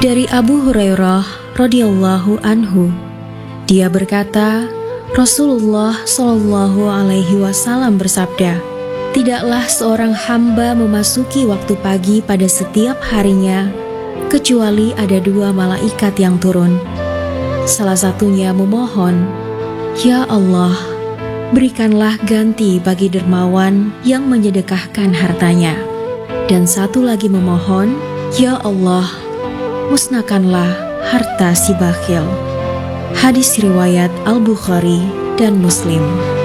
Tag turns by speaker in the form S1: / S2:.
S1: Dari Abu Hurairah radhiyallahu anhu, dia berkata, Rasulullah Shallallahu alaihi wasallam bersabda, tidaklah seorang hamba memasuki waktu pagi pada setiap harinya kecuali ada dua malaikat yang turun. Salah satunya memohon, Ya Allah, berikanlah ganti bagi dermawan yang menyedekahkan hartanya. Dan satu lagi memohon, Ya Allah, musnahkanlah harta si bakhil. Hadis riwayat Al-Bukhari dan Muslim.